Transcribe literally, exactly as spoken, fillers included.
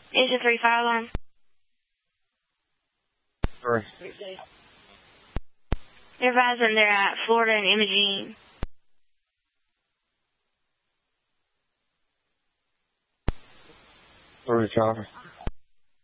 Engine three fire alarm. Sorry. They're advising they're at Florida and Imogene. Sorry, Charlie.